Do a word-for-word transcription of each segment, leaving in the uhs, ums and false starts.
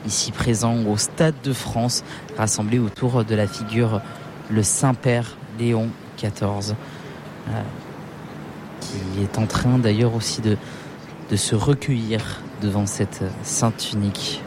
ici présents au Stade de France, rassemblés autour de la figure le Saint-Père Léon quatorze, euh, qui est en train d'ailleurs aussi de, de se recueillir devant cette sainte tunique.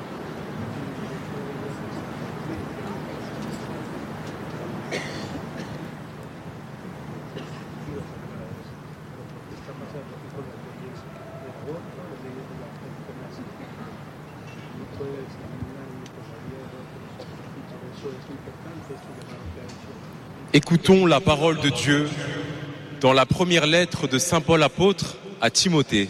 Écoutons la parole de Dieu dans la première lettre de saint Paul apôtre à Timothée.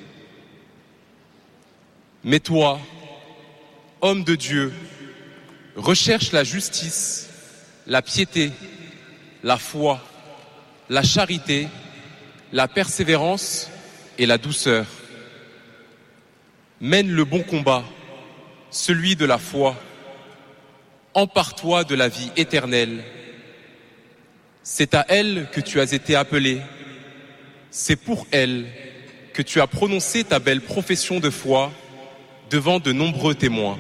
Mais toi, homme de Dieu, recherche la justice, la piété, la foi, la charité, la persévérance et la douceur. Mène le bon combat, celui de la foi. Empare-toi de la vie éternelle. C'est à elle que tu as été appelé. C'est pour elle que tu as prononcé ta belle profession de foi devant de nombreux témoins.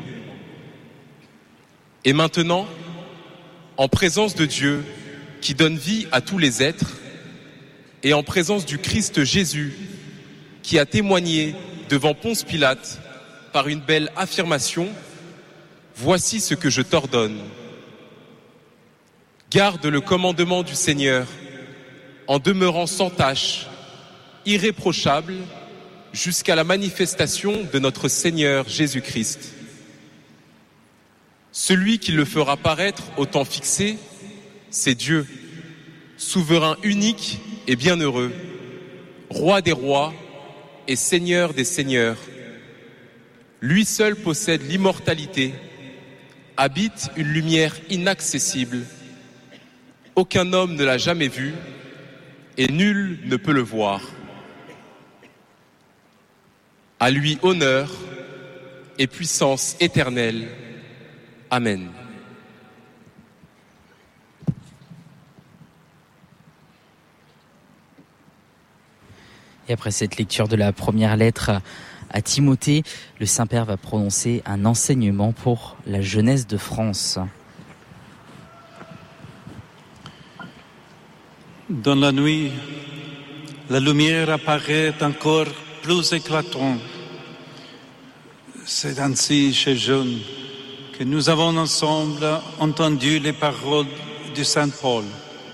Et maintenant, en présence de Dieu qui donne vie à tous les êtres, et en présence du Christ Jésus qui a témoigné devant Ponce Pilate par une belle affirmation, voici ce que je t'ordonne. Garde le commandement du Seigneur en demeurant sans tache, irréprochable, jusqu'à la manifestation de notre Seigneur Jésus-Christ. Celui qui le fera paraître au temps fixé, c'est Dieu, souverain unique et bienheureux, roi des rois et seigneur des seigneurs. Lui seul possède l'immortalité, habite une lumière inaccessible. Aucun homme ne l'a jamais vu et nul ne peut le voir. À lui honneur et puissance éternelle. Amen. Et après cette lecture de la première lettre à Timothée, le Saint-Père va prononcer un enseignement pour la jeunesse de France. Dans la nuit, la lumière apparaît encore plus éclatante. C'est ainsi, chers jeunes, que nous avons ensemble entendu les paroles de Saint Paul.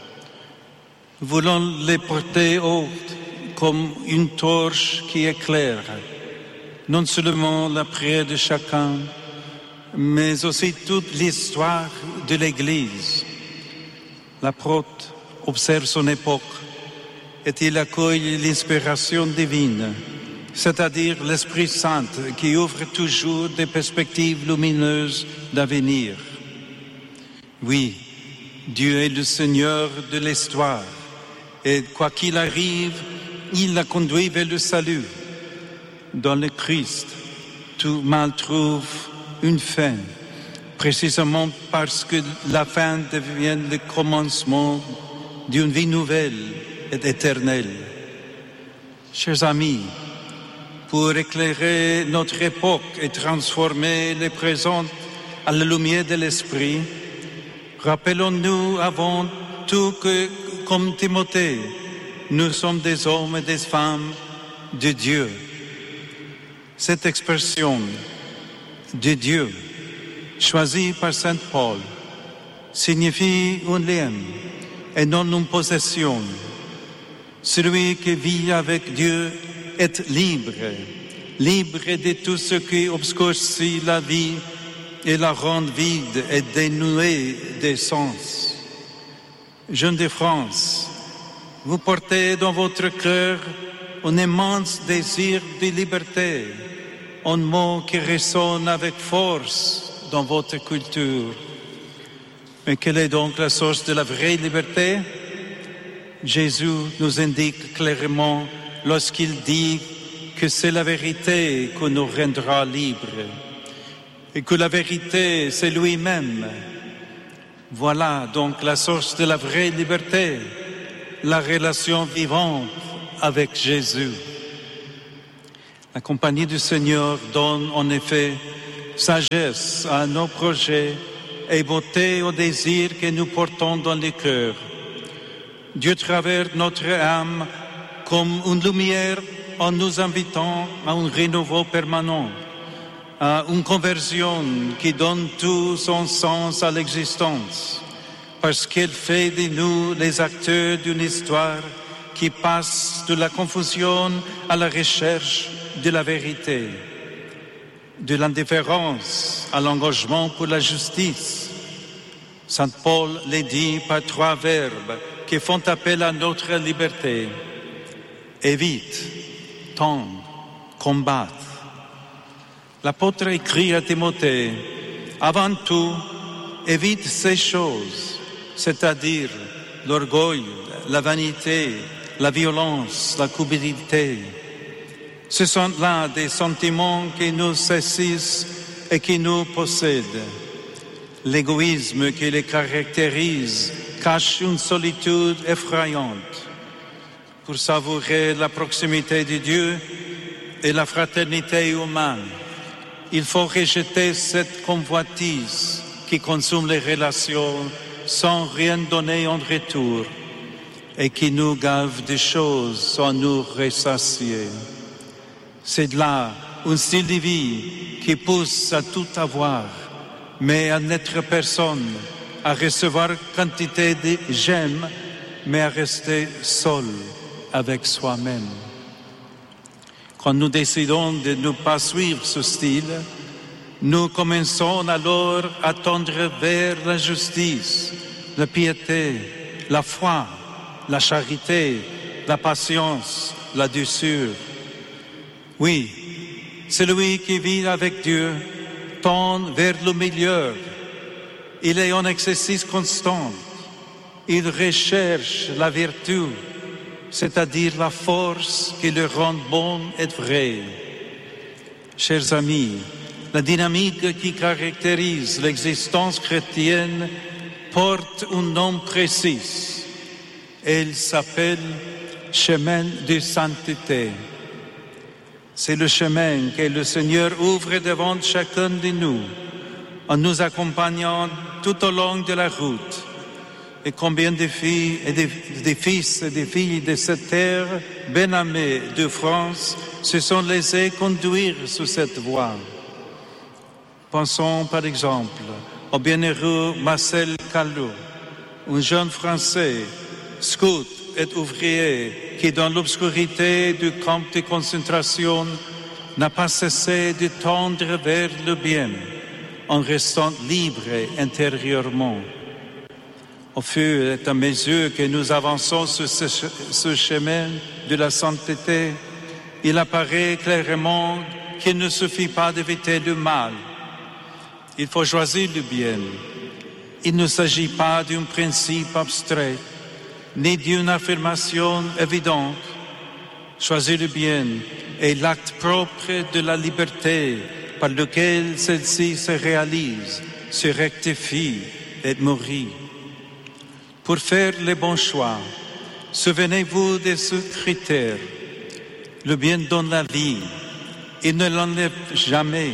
Nous voulons les porter hautes comme une torche qui éclaire non seulement la prière de chacun, mais aussi toute l'histoire de l'Église. L'apôtre observe son époque et il accueille l'inspiration divine, c'est-à-dire l'Esprit Saint qui ouvre toujours des perspectives lumineuses d'avenir. Oui, Dieu est le Seigneur de l'histoire et quoi qu'il arrive, il la conduit vers le salut. Dans le Christ, tout mal trouve une fin, précisément parce que la fin devient le commencement d'une vie nouvelle et éternelle. Chers amis, pour éclairer notre époque et transformer le présent à la lumière de l'Esprit, rappelons-nous avant tout que, comme Timothée, nous sommes des hommes et des femmes de Dieu. Cette expression de Dieu, choisie par Saint Paul, signifie un lien et non une possession. Celui qui vit avec Dieu est libre, libre de tout ce qui obscurcit la vie et la rend vide et dénuée de sens. Jeunes de France, vous portez dans votre cœur un immense désir de liberté, un mot qui résonne avec force dans votre culture. Mais quelle est donc la source de la vraie liberté? Jésus nous indique clairement lorsqu'il dit que c'est la vérité qui nous rendra libres et que la vérité, c'est lui-même. Voilà donc la source de la vraie liberté, la relation vivante avec Jésus. La compagnie du Seigneur donne en effet sagesse à nos projets et beauté aux désirs que nous portons dans le cœur. Dieu traverse notre âme comme une lumière en nous invitant à un renouveau permanent, à une conversion qui donne tout son sens à l'existence, parce qu'elle fait de nous les acteurs d'une histoire qui passe de la confusion à la recherche de la vérité, de l'indifférence à l'engagement pour la justice. Saint Paul les dit par trois verbes qui font appel à notre liberté. Évite, tendre, combattre. L'apôtre écrit à Timothée, avant tout, évite ces choses, c'est-à-dire l'orgueil, la vanité, la violence, la cupidité. Ce sont là des sentiments qui nous saisissent et qui nous possèdent. L'égoïsme qui les caractérise cache une solitude effrayante. Pour savourer la proximité de Dieu et la fraternité humaine, il faut rejeter cette convoitise qui consomme les relations sans rien donner en retour et qui nous gave de choses sans nous ressasier. C'est là un style de vie qui pousse à tout avoir, mais à n'être personne, à recevoir quantité de j'aime, mais à rester seul avec soi-même. Quand nous décidons de ne pas suivre ce style, nous commençons alors à tendre vers la justice, la piété, la foi, la charité, la patience, la douceur. Oui, celui qui vit avec Dieu tend vers le meilleur. Il est en exercice constant. Il recherche la vertu, c'est-à-dire la force qui le rend bon et vrai. Chers amis, la dynamique qui caractérise l'existence chrétienne porte un nom précis. Elle s'appelle chemin de sainteté. C'est le chemin que le Seigneur ouvre devant chacun de nous, en nous accompagnant tout au long de la route. Et combien de filles et de, de fils et de filles de cette terre bien-aimée de France se sont laissés conduire sur cette voie. Pensons par exemple au bienheureux Marcel Callot, un jeune Français, scout et ouvrier, qui dans l'obscurité du camp de concentration n'a pas cessé de tendre vers le bien, en restant libre intérieurement. Au fur et à mesure que nous avançons sur ce, ce chemin de la sainteté, il apparaît clairement qu'il ne suffit pas d'éviter le mal. Il faut choisir le bien. Il ne s'agit pas d'un principe abstrait, ni d'une affirmation évidente. Choisir le bien est l'acte propre de la liberté par lequel celle-ci se réalise, se rectifie et mourit. Pour faire les bons choix, souvenez-vous de ce critère. Le bien donne la vie, il ne l'enlève jamais.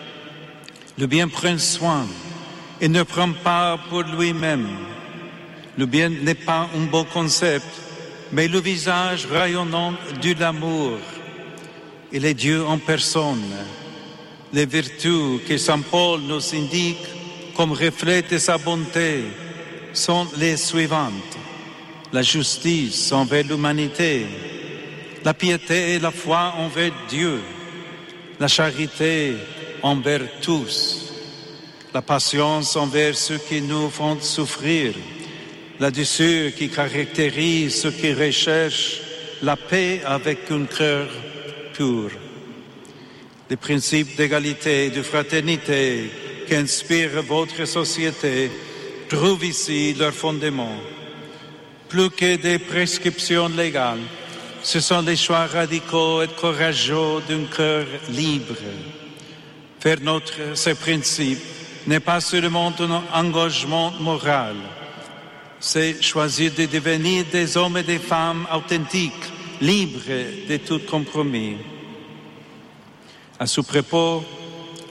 Le bien prend soin, il ne prend pas pour lui-même. Le bien n'est pas un beau concept, mais le visage rayonnant de l'amour. Il est Dieu en personne. Les vertus que Saint Paul nous indique comme reflet de sa bonté sont les suivantes. La justice envers l'humanité, la piété et la foi envers Dieu, la charité envers tous, la patience envers ceux qui nous font souffrir, la douceur qui caractérise ceux qui recherchent la paix avec un cœur pur. Les principes d'égalité et de fraternité qui inspirent votre société trouvent ici leur fondement. Plus que des prescriptions légales, ce sont les choix radicaux et courageux d'un cœur libre. Faire nôtre ces principes n'est pas seulement un engagement moral, c'est choisir de devenir des hommes et des femmes authentiques, libres de tout compromis. À ce propos,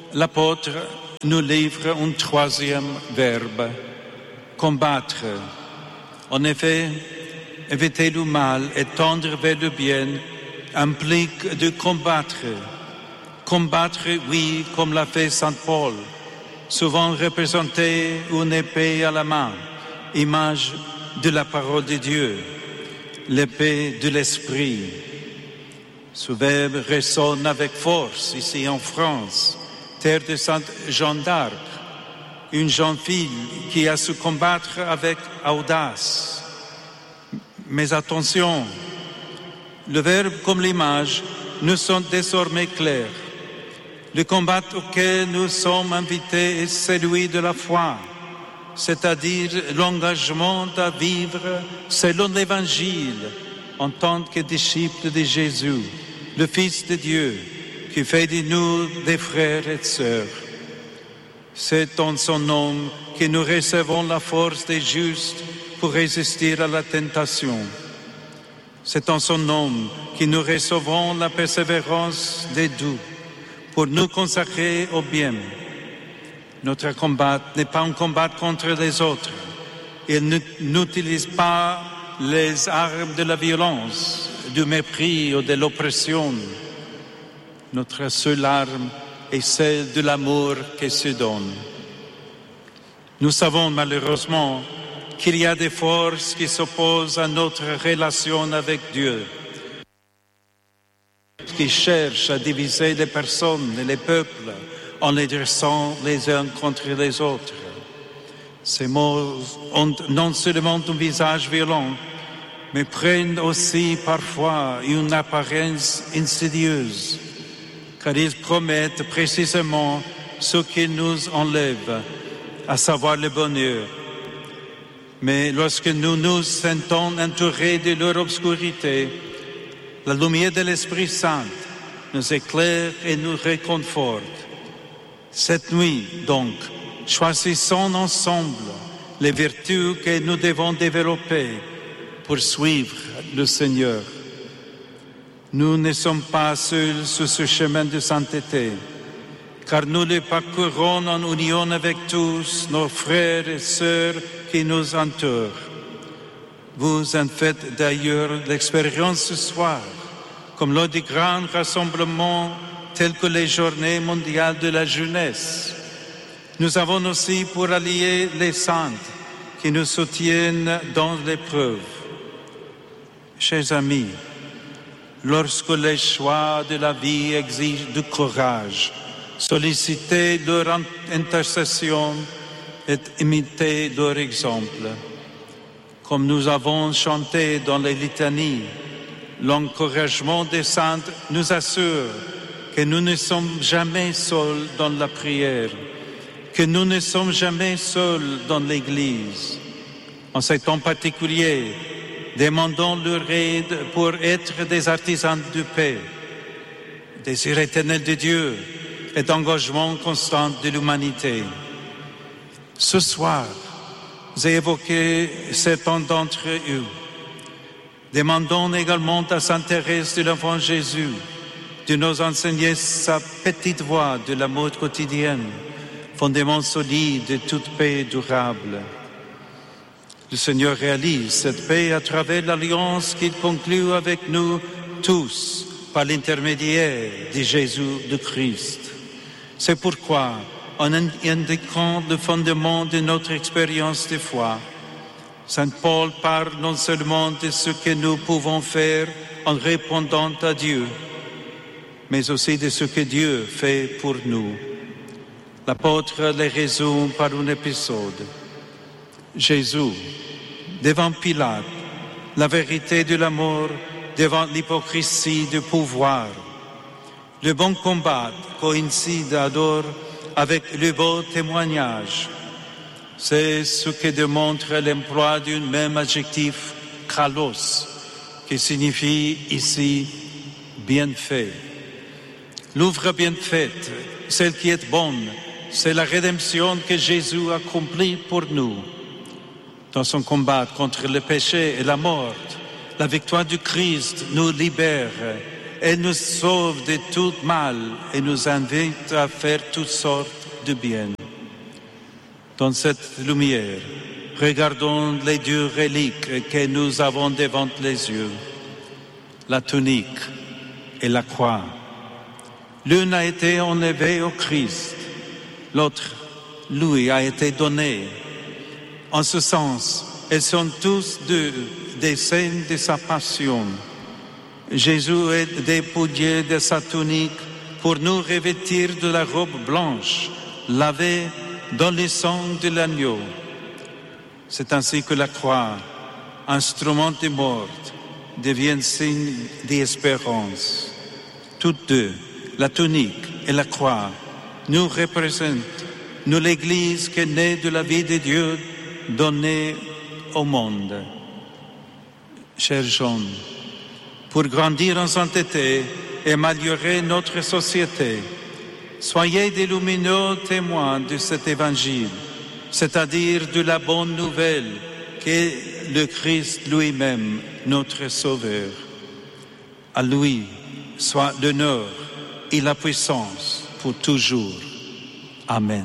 l'apôtre nous livre un troisième verbe, combattre. En effet, éviter le mal et tendre vers le bien implique de combattre. Combattre, oui, comme l'a fait saint Paul, souvent représenté une épée à la main, image de la parole de Dieu, l'épée de l'esprit. Ce verbe résonne avec force ici en France, terre de Sainte Jeanne d'Arc, une jeune fille qui a su combattre avec audace. Mais attention, le verbe comme l'image nous sont désormais clairs. Le combat auquel nous sommes invités est celui de la foi, c'est-à-dire l'engagement à vivre selon l'Évangile en tant que disciples de Jésus, le Fils de Dieu, qui fait de nous des frères et sœurs. C'est en son nom que nous recevons la force des justes pour résister à la tentation. C'est en son nom que nous recevons la persévérance des doux pour nous consacrer au bien. Notre combat n'est pas un combat contre les autres. Il n'utilise pas les armes de la violence, du mépris ou de l'oppression. Notre seule arme est celle de l'amour qui se donne. Nous savons malheureusement qu'il y a des forces qui s'opposent à notre relation avec Dieu, qui cherchent à diviser les personnes et les peuples en les dressant les uns contre les autres. Ces mots ont non seulement un visage violent, mais prennent aussi parfois une apparence insidieuse, car ils promettent précisément ce qu'ils nous enlèvent, à savoir le bonheur. Mais lorsque nous nous sentons entourés de leur obscurité, la lumière de l'Esprit Saint nous éclaire et nous réconforte. Cette nuit, donc, choisissons ensemble les vertus que nous devons développer pour suivre le Seigneur. Nous ne sommes pas seuls sur ce chemin de sainteté, car nous le parcourons en union avec tous nos frères et sœurs qui nous entourent. Vous en faites d'ailleurs l'expérience ce soir, comme lors des grands rassemblements tels que les Journées mondiales de la jeunesse. Nous avons aussi pour allier les saints qui nous soutiennent dans l'épreuve. Chers amis, lorsque les choix de la vie exigent du courage, sollicitez leur intercession et imitez leur exemple. Comme nous avons chanté dans les litanies, l'encouragement des saints nous assure que nous ne sommes jamais seuls dans la prière, que nous ne sommes jamais seuls dans l'Église. En ce temps particulier, demandons leur aide pour être des artisans de paix, désir éternel de Dieu et d'engagement constant de l'humanité. Ce soir, j'ai évoqué certains d'entre eux. Demandons également à Sainte Thérèse de l'Enfant Jésus de nous enseigner sa petite voie de l'amour quotidien, fondement solide de toute paix durable. Le Seigneur réalise cette paix à travers l'alliance qu'il conclut avec nous tous par l'intermédiaire de Jésus de Christ. C'est pourquoi, en indiquant le fondement de notre expérience de foi, saint Paul parle non seulement de ce que nous pouvons faire en répondant à Dieu, mais aussi de ce que Dieu fait pour nous. L'apôtre les résume par un épisode. Jésus, devant Pilate, la vérité de l'amour devant l'hypocrisie du pouvoir. Le bon combat coïncide alors avec le beau témoignage. C'est ce que démontre l'emploi d'un même adjectif, kalos, qui signifie ici bien fait. L'œuvre bien faite, celle qui est bonne, c'est la rédemption que Jésus accomplit pour nous. Dans son combat contre le péché et la mort, la victoire du Christ nous libère Elle nous sauve de tout mal et nous invite à faire toutes sortes de bien. Dans cette lumière, regardons les deux reliques que nous avons devant les yeux, la tunique et la croix. L'une a été enlevée au Christ, l'autre lui a été donnée. En ce sens, elles sont tous deux des scènes de sa passion. Jésus est dépouillé de sa tunique pour nous revêtir de la robe blanche, lavée dans le sang de l'agneau. C'est ainsi que la croix, instrument de mort, devient signe d'espérance. Toutes deux, la tunique et la croix, nous représentent, nous l'Église qui est née de la vie de Dieu donnée au monde. Chers jeunes, pour grandir en sainteté et améliorer notre société, soyez des lumineux témoins de cet évangile, c'est-à-dire de la bonne nouvelle qu'est le Christ lui-même, notre Sauveur. À lui soit l'honneur et la puissance pour toujours. Amen.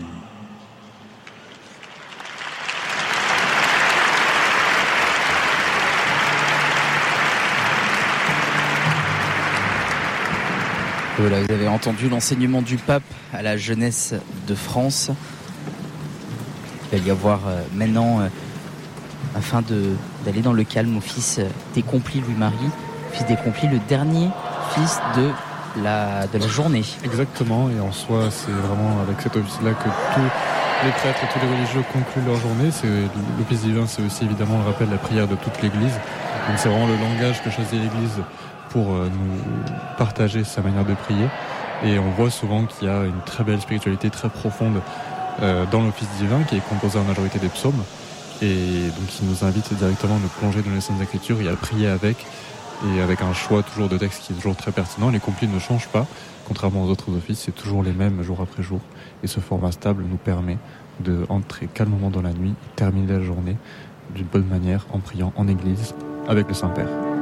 Voilà, vous avez entendu l'enseignement du pape à la jeunesse de France. Il va y avoir euh, maintenant, euh, afin de, d'aller dans le calme, au fils d'Écomplis Louis-Marie, fils d'Écomplis, le dernier fils de la, de la journée. Exactement, et en soi, c'est vraiment avec cet office-là que tous les prêtres et tous les religieux concluent leur journée. C'est, l'office divin, c'est aussi évidemment le rappel de la prière de toute l'Église. Donc c'est vraiment le langage que choisit l'Église pour nous partager sa manière de prier. Et on voit souvent qu'il y a une très belle spiritualité très profonde euh, dans l'office divin qui est composé en majorité des psaumes. Et donc il nous invite directement à nous plonger dans les Saintes Écritures et à prier avec, et avec un choix toujours de textes qui est toujours très pertinent. Les complis ne changent pas, contrairement aux autres offices, c'est toujours les mêmes jour après jour. Et ce format stable nous permet d'entrer calmement dans la nuit, terminer la journée d'une bonne manière en priant en église avec le Saint-Père.